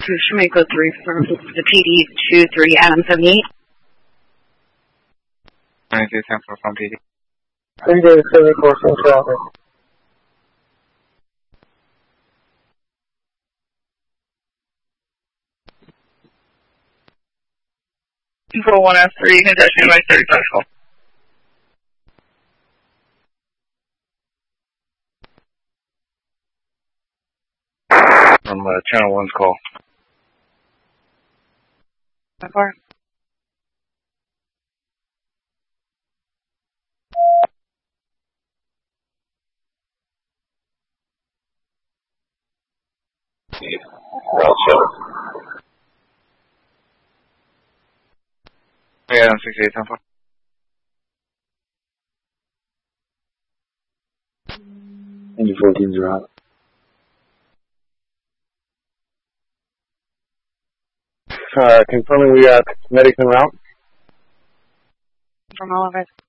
to Shemako 3 from the PD 23 Adam 78. 93 from PD. 3-day 74 from traffic. Control 1S3, you can touch me by 35 call. From Channel 1's call. How far? Route 7. Yeah, 68, 10 4. Indy 14's route. Confirming we got medics en route. From all of us.